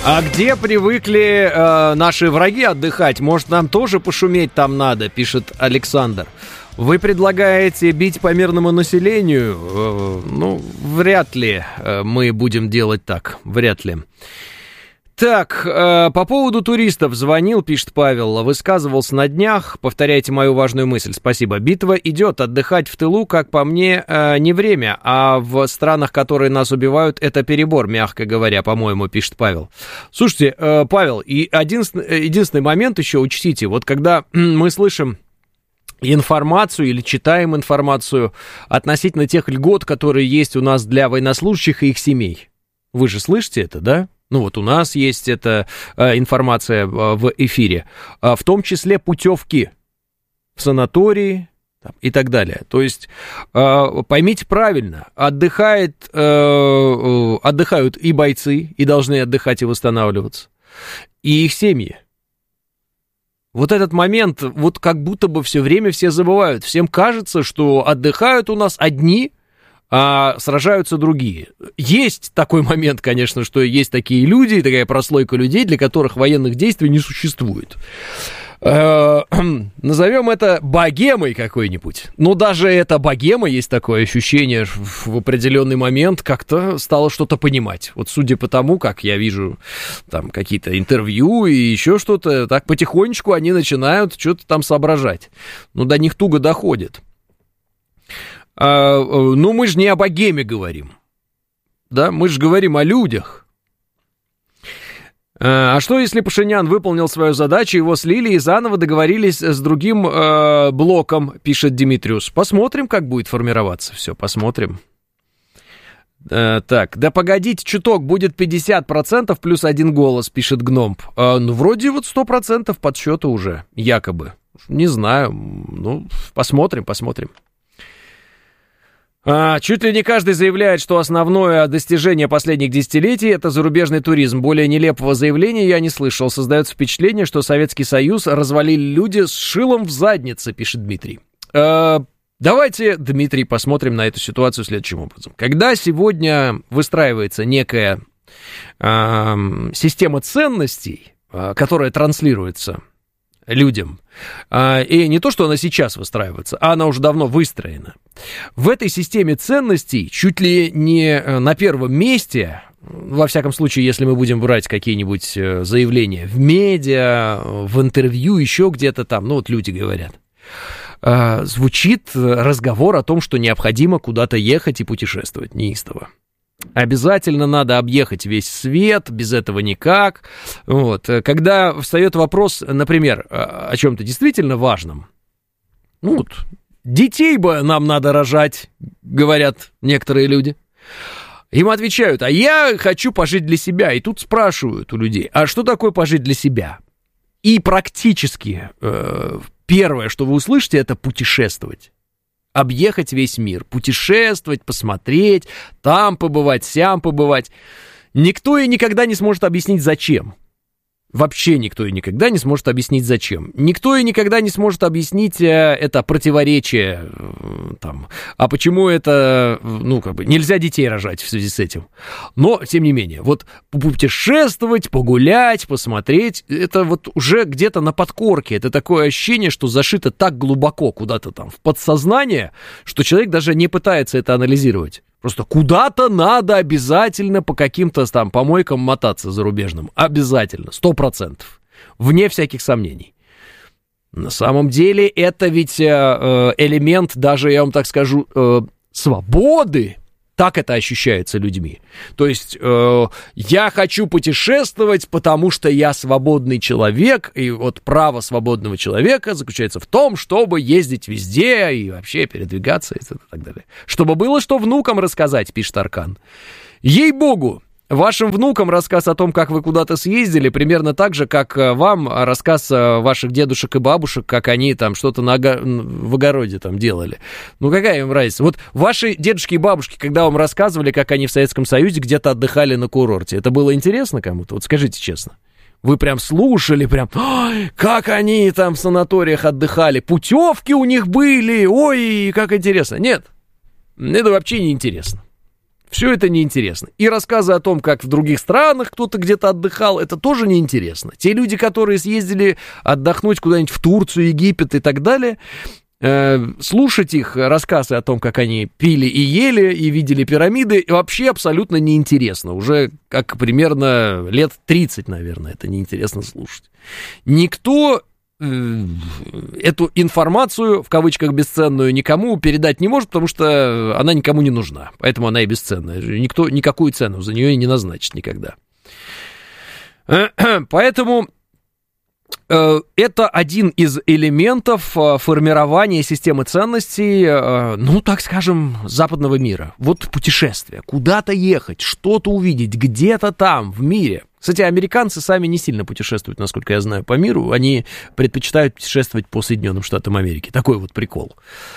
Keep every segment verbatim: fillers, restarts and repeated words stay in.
А где привыкли э, наши враги отдыхать? Может, нам тоже пошуметь там надо, пишет Александр. Вы предлагаете бить по мирному населению? Э, ну, вряд ли э, мы будем делать так. Вряд ли. Так, э, по поводу туристов звонил, пишет Павел, высказывался на днях, повторяйте мою важную мысль, спасибо. Битва идет, отдыхать в тылу, как по мне, э, не время, а в странах, которые нас убивают, это перебор, мягко говоря, по-моему, пишет Павел. Слушайте, э, Павел, и один, единственный момент еще учтите, вот когда мы слышим информацию или читаем информацию относительно тех льгот, которые есть у нас для военнослужащих и их семей, вы же слышите это, да? Ну вот у нас есть эта э, информация э, в эфире, э, в том числе путевки в санатории там, и так далее. То есть, э, поймите правильно, отдыхает, э, э, отдыхают и бойцы, и должны отдыхать и восстанавливаться, и их семьи. Вот этот момент, вот как будто бы все время все забывают. Всем кажется, что отдыхают у нас одни, а сражаются другие. Есть такой момент, конечно, что есть такие люди, такая прослойка людей, для которых военных действий не существует. Назовем это богемой какой-нибудь. Но даже эта богема, есть такое ощущение, в определенный момент как-то стало что-то понимать. Вот судя по тому, как я вижу там какие-то интервью и еще что-то, так потихонечку они начинают что-то там соображать. Но до них туго доходит. Ну, мы же не о богеме говорим, да, мы же говорим о людях. А что, если Пашинян выполнил свою задачу, его слили и заново договорились с другим э, блоком, пишет Димитриус. Посмотрим, как будет формироваться все, посмотрим. Э, так, да погодите чуток, будет пятьдесят процентов плюс один голос, пишет Гномб. Э, ну, вроде вот сто процентов подсчета уже, якобы. Не знаю, ну, посмотрим, посмотрим. А, чуть ли не каждый заявляет, что основное достижение последних десятилетий — это зарубежный туризм. Более нелепого заявления я не слышал. Создается впечатление, что Советский Союз развалили люди с шилом в заднице, пишет Дмитрий. А, давайте, Дмитрий, посмотрим на эту ситуацию следующим образом. Когда сегодня выстраивается некая а, система ценностей, а, которая транслируется людям, и не то, что она сейчас выстраивается, а она уже давно выстроена. В этой системе ценностей чуть ли не на первом месте, во всяком случае, если мы будем брать какие-нибудь заявления в медиа, в интервью, еще где-то там, ну вот люди говорят, звучит разговор о том, что необходимо куда-то ехать и путешествовать неистово. Обязательно надо объехать весь свет, без этого никак. Вот. Когда встает вопрос, например, о чем-то действительно важном, ну вот, детей бы нам надо рожать, говорят некоторые люди. Им отвечают, а я хочу пожить для себя. И тут спрашивают у людей, а что такое пожить для себя? И практически э, первое, что вы услышите, это путешествовать. Объехать весь мир, путешествовать, посмотреть, там побывать, сям побывать. Никто и никогда не сможет объяснить, зачем. Вообще никто и никогда не сможет объяснить, зачем. Никто и никогда не сможет объяснить это противоречие, там, а почему это, ну, как бы, нельзя детей рожать в связи с этим. Но, тем не менее, вот путешествовать, погулять, посмотреть, это вот уже где-то на подкорке. Это такое ощущение, что зашито так глубоко куда-то там в подсознание, что человек даже не пытается это анализировать. Просто куда-то надо обязательно по каким-то там помойкам мотаться зарубежным. Обязательно, сто процентов. Вне всяких сомнений. На самом деле это ведь э, элемент, даже я вам так скажу, э, свободы. Так это ощущается людьми. То есть э, я хочу путешествовать, потому что я свободный человек, и вот право свободного человека заключается в том, чтобы ездить везде и вообще передвигаться и так далее. Чтобы было что внукам рассказать, пишет Аркан. Ей-богу, вашим внукам рассказ о том, как вы куда-то съездили, примерно так же, как вам рассказ ваших дедушек и бабушек, как они там что-то на ого... в огороде там делали. Ну, какая им разница? Вот ваши дедушки и бабушки, когда вам рассказывали, как они в Советском Союзе где-то отдыхали на курорте, это было интересно кому-то? Вот скажите честно. Вы прям слушали, прям, ой, как они там в санаториях отдыхали, путевки у них были, ой, как интересно. Нет, это вообще не интересно. Все это неинтересно. И рассказы о том, как в других странах кто-то где-то отдыхал, это тоже неинтересно. Те люди, которые съездили отдохнуть куда-нибудь в Турцию, Египет и так далее, э, слушать их рассказы о том, как они пили и ели, и видели пирамиды, вообще абсолютно неинтересно. Уже как примерно лет тридцать, наверное, это неинтересно слушать. Никто эту информацию, в кавычках бесценную, никому передать не может, потому что она никому не нужна. Поэтому она и бесценная. Никто никакую цену за нее не назначит никогда. Поэтому э, это один из элементов формирования системы ценностей, э, ну, так скажем, западного мира. Вот путешествие, куда-то ехать, что-то увидеть, где-то там, в мире. Кстати, американцы сами не сильно путешествуют, насколько я знаю, по миру. Они предпочитают путешествовать по Соединенным Штатам Америки. Такой вот прикол.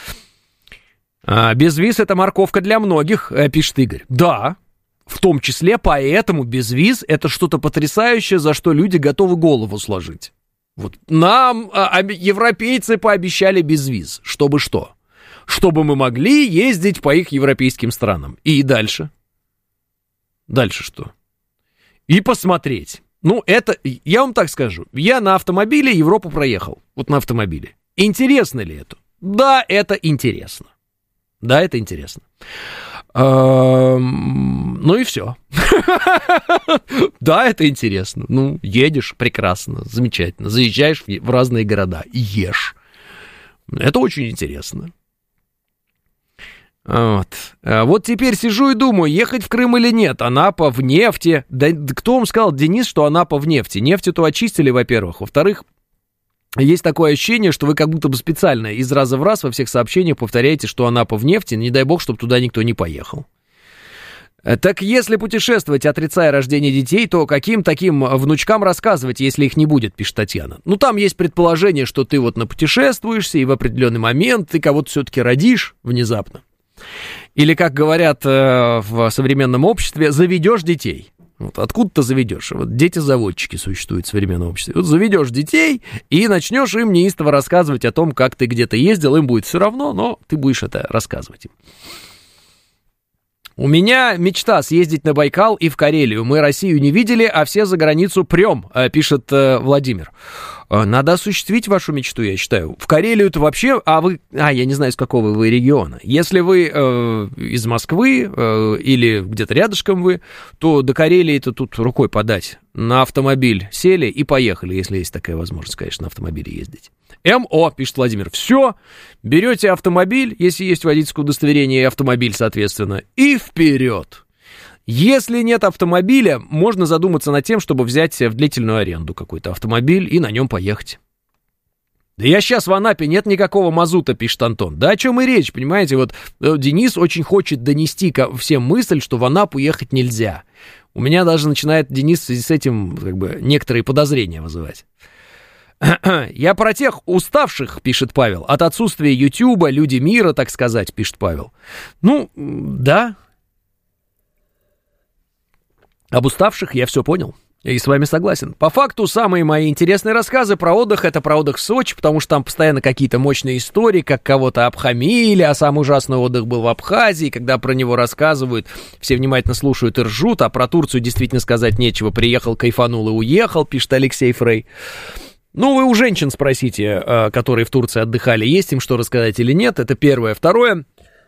А, безвиз — это морковка для многих, пишет Игорь. Да, в том числе поэтому безвиз — это что-то потрясающее, за что люди готовы голову сложить. Вот нам а, европейцы пообещали безвиз. Чтобы что? Чтобы мы могли ездить по их европейским странам. И дальше? Дальше что? И посмотреть. Ну, это, я вам так скажу, я на автомобиле Европу проехал. Вот на автомобиле. Интересно ли это? Да, это интересно. Да, это интересно. Ну и все. Да, это интересно. Ну, едешь, прекрасно, замечательно. Заезжаешь в разные города, ешь. Это очень интересно. Вот. Вот теперь сижу и думаю, ехать в Крым или нет. Анапа в нефти. Да кто вам сказал, Денис, что Анапа в нефти? Нефть-то очистили, во-первых. Во-вторых, есть такое ощущение, что вы как будто бы специально из раза в раз во всех сообщениях повторяете, что Анапа в нефти. Не дай бог, чтобы туда никто не поехал. Так если путешествовать, отрицая рождение детей, то каким таким внучкам рассказывать, если их не будет, пишет Татьяна. Ну, там есть предположение, что ты вот напутешествуешься, и в определенный момент ты кого-то все-таки родишь внезапно. Или, как говорят э, в современном обществе, заведешь детей. Вот откуда ты заведешь? Вот дети-заводчики существуют в современном обществе. Вот заведешь детей и начнешь им неистово рассказывать о том, как ты где-то ездил. Им будет все равно, но ты будешь это рассказывать им. У меня мечта съездить на Байкал и в Карелию. Мы Россию не видели, а все за границу прем, пишет э, Владимир. Надо осуществить вашу мечту, я считаю. В Карелию-то вообще... А вы... А, я не знаю, из какого вы региона. Если вы э, из Москвы э, или где-то рядышком вы, то до Карелии-то тут рукой подать. На автомобиль сели и поехали, если есть такая возможность, конечно, на автомобиле ездить. МО, пишет Владимир. Все, берете автомобиль, если есть водительское удостоверение и автомобиль, соответственно, и вперед. Если нет автомобиля, можно задуматься над тем, чтобы взять в длительную аренду какой-то автомобиль и на нем поехать. Да я сейчас в Анапе, нет никакого мазута, пишет Антон. Да о чем и речь, понимаете? Вот Денис очень хочет донести ко всем мысль, что в Анапу ехать нельзя. У меня даже начинает Денис в связи с этим как бы некоторые подозрения вызывать. Я про тех уставших, пишет Павел, от отсутствия Ютуба, люди мира, так сказать, пишет Павел. Ну, да. Об уставших я все понял. И с вами согласен. По факту, самые мои интересные рассказы про отдых — это про отдых в Сочи, потому что там постоянно какие-то мощные истории, как кого-то обхамили, а самый ужасный отдых был в Абхазии. Когда про него рассказывают, все внимательно слушают и ржут, а про Турцию действительно сказать нечего. Приехал, кайфанул и уехал, пишет Алексей Фрей. Ну, вы у женщин спросите, которые в Турции отдыхали, есть им что рассказать или нет. Это первое. Второе.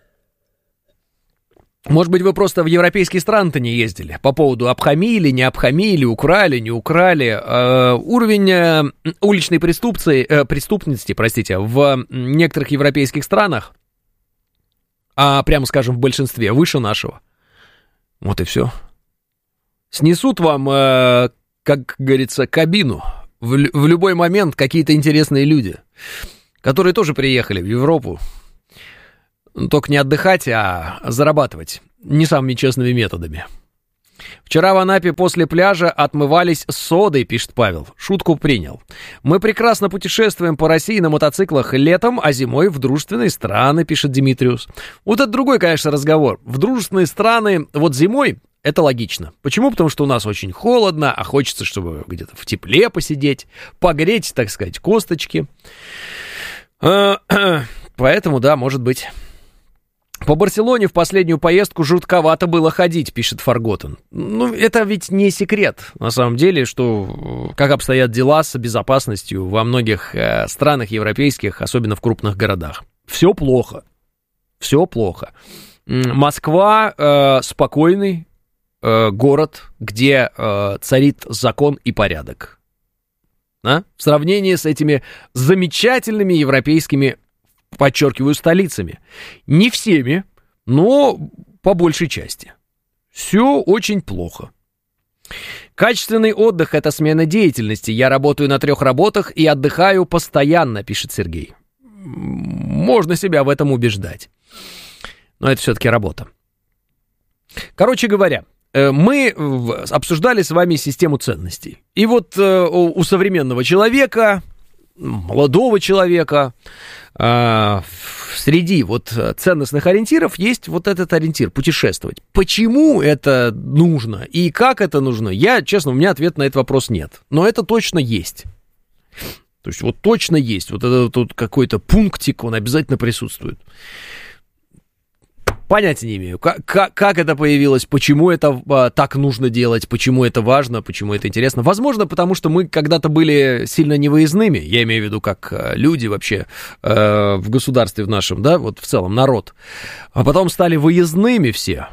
Может быть, вы просто в европейские страны-то не ездили по поводу обхамили, не обхамили, украли, не украли. Э, уровень э, уличной преступции, э, преступности, простите, в некоторых европейских странах, а прямо скажем в большинстве, выше нашего. Вот и все. Снесут вам, э, как говорится, кабину. В, в любой момент какие-то интересные люди, которые тоже приехали в Европу. Только не отдыхать, а зарабатывать. Не самыми честными методами. Вчера в Анапе после пляжа отмывались содой, пишет Павел. Шутку принял. Мы прекрасно путешествуем по России на мотоциклах летом, а зимой в дружественные страны, пишет Димитриус. Вот это другой, конечно, разговор. В дружественные страны вот зимой это логично. Почему? Потому что у нас очень холодно, а хочется, чтобы где-то в тепле посидеть, погреть, так сказать, косточки. Поэтому, да, может быть... По Барселоне в последнюю поездку жутковато было ходить, пишет Фарготен. Ну, это ведь не секрет, на самом деле, что как обстоят дела с безопасностью во многих э, странах европейских, особенно в крупных городах. Все плохо. Все плохо. Москва э, спокойный э, город, где э, царит закон и порядок. А? В сравнении с этими замечательными европейскими, подчеркиваю, столицами. Не всеми, но по большей части. Все очень плохо. Качественный отдых – это смена деятельности. Я работаю на трех работах и отдыхаю постоянно, пишет Сергей. Можно себя в этом убеждать. Но это все-таки работа. Короче говоря, мы обсуждали с вами систему ценностей. И вот у современного человека, молодого человека, среди вот ценностных ориентиров есть вот этот ориентир – путешествовать. Почему это нужно и как это нужно? Я, честно, у меня ответа на этот вопрос нет. Но это точно есть. То есть вот точно есть. Вот этот вот какой-то пунктик, он обязательно присутствует. Понятия не имею, как, как, как это появилось, почему это а, так нужно делать, почему это важно, почему это интересно. Возможно, потому что мы когда-то были сильно невыездными, я имею в виду как а, люди вообще а, в государстве в нашем, да, вот в целом народ. А потом стали выездными все,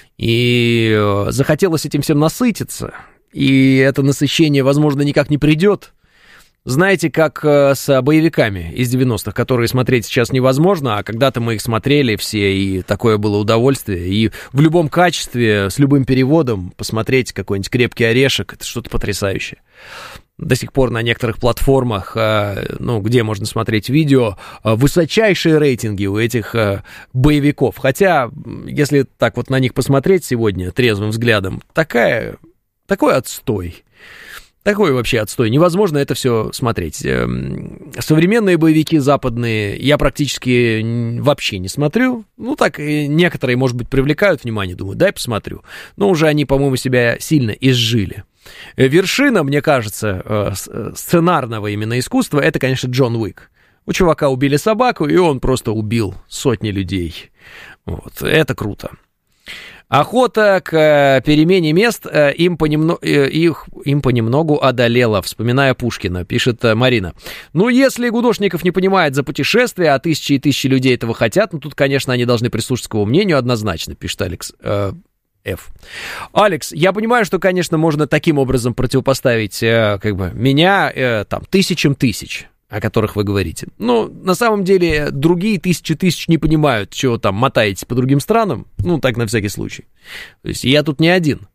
и а, захотелось этим всем насытиться, и это насыщение, возможно, никак не придет. Знаете, как э, с боевиками из девяностых, которые смотреть сейчас невозможно, а когда-то мы их смотрели все, и такое было удовольствие. И в любом качестве, с любым переводом посмотреть какой-нибудь «Крепкий орешек» — это что-то потрясающее. До сих пор на некоторых платформах, э, ну, где можно смотреть видео, э, высочайшие рейтинги у этих э, боевиков. Хотя, если так вот на них посмотреть сегодня трезвым взглядом, такая, такой отстой. Такой вообще отстой. Невозможно это все смотреть. Современные боевики западные я практически вообще не смотрю. Ну, так, некоторые, может быть, привлекают внимание. Думаю, дай посмотрю. Но уже они, по-моему, себя сильно изжили. Вершина, мне кажется, сценарного именно искусства, это, конечно, Джон Уик. У чувака убили собаку, и он просто убил сотни людей. Вот. Это круто. Охота к перемене мест им, понемно... их, им понемногу одолела, вспоминая Пушкина, пишет Марина. Ну, если Гудошников не понимает за путешествия, а тысячи и тысячи людей этого хотят, ну, тут, конечно, они должны прислушаться к его мнению однозначно, пишет Алекс э, Ф. Алекс, я понимаю, что, конечно, можно таким образом противопоставить э, как бы меня э, там тысячам тысяч, о которых вы говорите. Но на самом деле другие тысячи тысяч не понимают, чего там мотаете по другим странам. Ну, так на всякий случай. То есть я тут не один.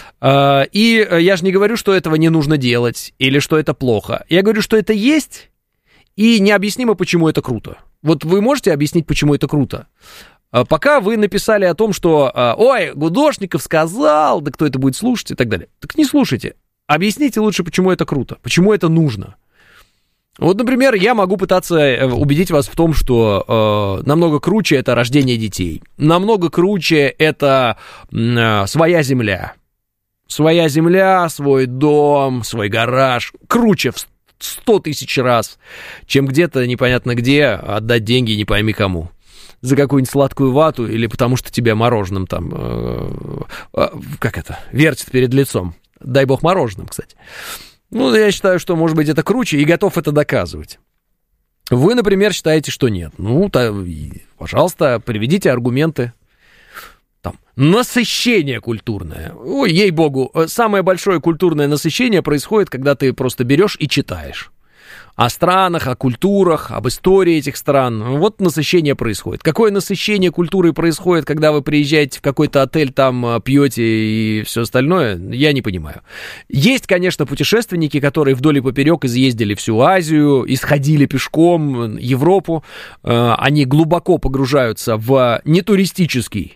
И я же не говорю, что этого не нужно делать или что это плохо. Я говорю, что это есть и необъяснимо, почему это круто. Вот вы можете объяснить, почему это круто? Пока вы написали о том, что «Ой, Гудошников сказал», да кто это будет слушать и так далее. Так не слушайте. Объясните лучше, почему это круто, почему это нужно. Вот, например, я могу пытаться убедить вас в том, что э, намного круче это рождение детей, намного круче это э, своя земля. Своя земля, свой дом, свой гараж. Круче в сто тысяч раз, чем где-то непонятно где отдать деньги не пойми кому. За какую-нибудь сладкую вату или потому что тебя мороженым там, э, э, как это, вертит перед лицом. Дай бог мороженым, кстати. Ну, я считаю, что, может быть, это круче и готов это доказывать. Вы, например, считаете, что нет. Ну, то, пожалуйста, приведите аргументы. Там, насыщение культурное. Ой, ей-богу, самое большое культурное насыщение происходит, когда ты просто берешь и читаешь. О странах, о культурах, об истории этих стран. Вот насыщение происходит. Какое насыщение культуры происходит, когда вы приезжаете в какой-то отель, там пьете и все остальное, я не понимаю. Есть, конечно, путешественники, которые вдоль и поперек изъездили всю Азию, исходили пешком Европу. Они глубоко погружаются в нетуристический,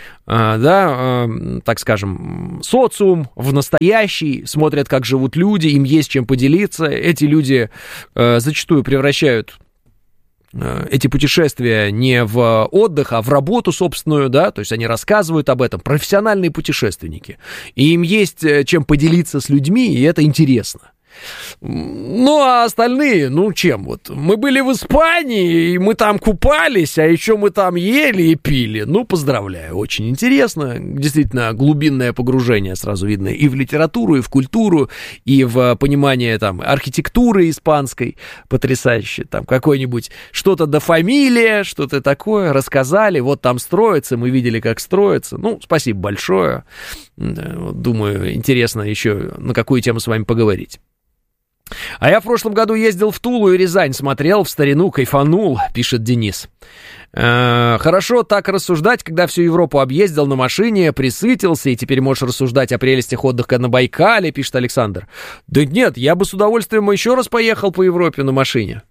да, так скажем, социум, в настоящий, смотрят, как живут люди, им есть чем поделиться. Эти люди зачастую превращают эти путешествия не в отдых, а в работу собственную, да, то есть они рассказывают об этом, профессиональные путешественники, и им есть чем поделиться с людьми, и это интересно. Ну, а остальные, ну, чем вот? Мы были в Испании, и мы там купались, а еще мы там ели и пили. Ну, поздравляю, очень интересно. Действительно, глубинное погружение сразу видно и в литературу, и в культуру, и в понимание там архитектуры испанской потрясающе. Там какой-нибудь что-то до фамилия, что-то такое рассказали. Вот там строится, мы видели, как строится. Ну, спасибо большое. Думаю, интересно еще на какую тему с вами поговорить. А я в прошлом году ездил в Тулу и Рязань, смотрел в старину, кайфанул, пишет Денис. Э, хорошо так рассуждать, когда всю Европу объездил на машине, присытился, и теперь можешь рассуждать о прелестях отдыха на Байкале, пишет Александр. Да нет, я бы с удовольствием еще раз поехал по Европе на машине.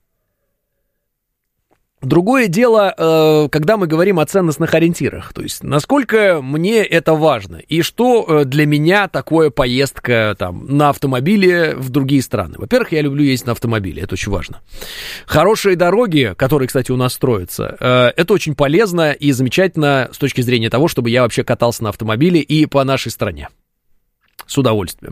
Другое дело, когда мы говорим о ценностных ориентирах, то есть насколько мне это важно и что для меня такое поездка там, на автомобиле в другие страны. Во-первых, я люблю ездить на автомобиле, это очень важно. Хорошие дороги, которые, кстати, у нас строятся, это очень полезно и замечательно с точки зрения того, чтобы я вообще катался на автомобиле и по нашей стране. С удовольствием.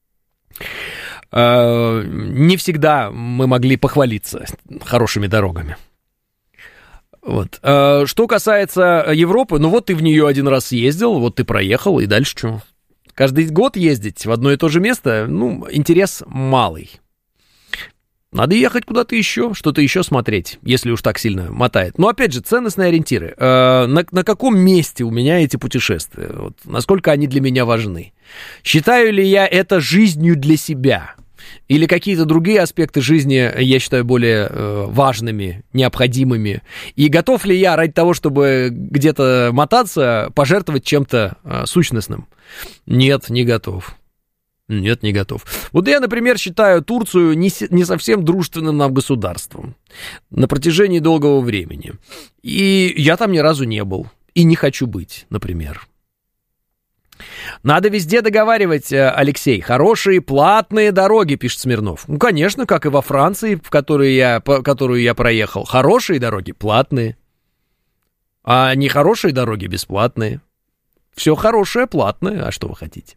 Не всегда мы могли похвалиться хорошими дорогами. Вот. Что касается Европы, ну вот ты в нее один раз съездил, вот ты проехал, и дальше что? Каждый год ездить в одно и то же место, ну, интерес малый. Надо ехать куда-то еще, что-то еще смотреть, если уж так сильно мотает. Но, опять же, ценностные ориентиры. На, на каком месте у меня эти путешествия? Вот, насколько они для меня важны? Считаю ли я это жизнью для себя? Или какие-то другие аспекты жизни я считаю более э, важными, необходимыми? И готов ли я ради того, чтобы где-то мотаться, пожертвовать чем-то э, сущностным? Нет, не готов. Нет, не готов. Вот я, например, считаю Турцию не, не совсем дружественным нам государством на протяжении долгого времени. И я там ни разу не был. И не хочу быть, например. Надо везде договаривать, Алексей. Хорошие платные дороги, пишет Смирнов. Ну, конечно, как и во Франции, в которую я, по, которую я проехал. Хорошие дороги платные. А нехорошие дороги бесплатные. Все хорошее платное. А что вы хотите?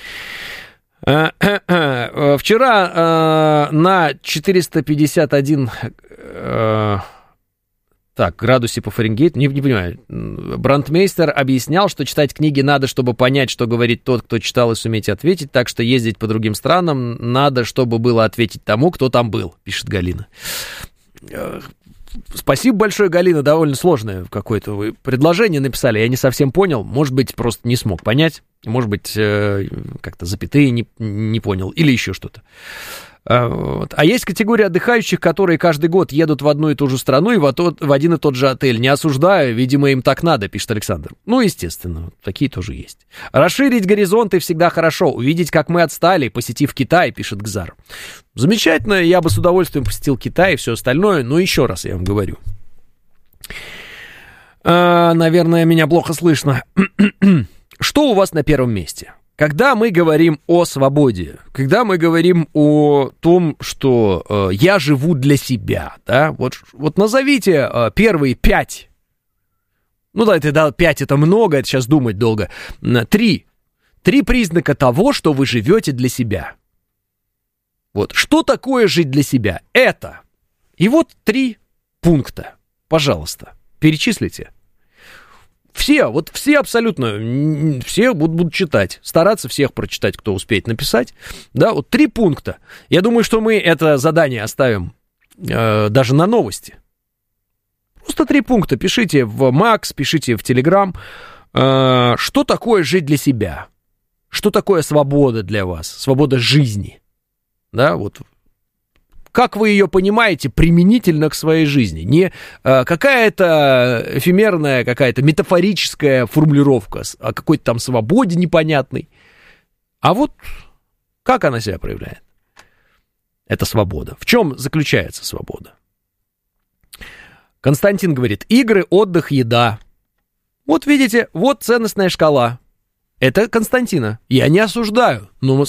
Вчера на четыреста пятьдесят один... Так, градусе по Фаренгейту, не, не понимаю. Брандмейстер объяснял, что читать книги надо, чтобы понять, что говорит тот, кто читал, и суметь ответить, так что ездить по другим странам надо, чтобы было ответить тому, кто там был, пишет Галина. Спасибо большое, Галина, довольно сложное какое-то вы предложение написали, я не совсем понял, может быть, просто не смог понять, может быть, как-то запятые не, не понял, или еще что-то. А есть категория отдыхающих, которые каждый год едут в одну и ту же страну и в, тот, в один и тот же отель. Не осуждаю, видимо, им так надо, пишет Александр. Ну, естественно, такие тоже есть. Расширить горизонты всегда хорошо. Увидеть, как мы отстали, посетив Китай, пишет Гзар. Замечательно, я бы с удовольствием посетил Китай и все остальное, но еще раз я вам говорю. А, наверное, меня плохо слышно. Что у вас на первом месте? Когда мы говорим о свободе, когда мы говорим о том, что э, я живу для себя, да, вот, вот назовите э, первые пять, ну да, это да, пять это много, это сейчас думать долго, три, три признака того, что вы живете для себя. Вот, что такое жить для себя? Это. И вот три пункта, пожалуйста, перечислите. Все, вот все абсолютно, все будут, будут читать, стараться всех прочитать, кто успеет написать, да, вот три пункта. Я думаю, что мы это задание оставим э, даже на новости. Просто три пункта, пишите в Макс, пишите в Телеграм, э, что такое жить для себя, что такое свобода для вас, свобода жизни, да, вот. Как вы ее понимаете применительно к своей жизни? Не э, какая-то эфемерная, какая-то метафорическая формулировка о какой-то там свободе непонятной, а вот как она себя проявляет? Это свобода. В чем заключается свобода? Константин говорит, игры, отдых, еда. Вот видите, вот ценностная шкала. Это Константина. Я не осуждаю, но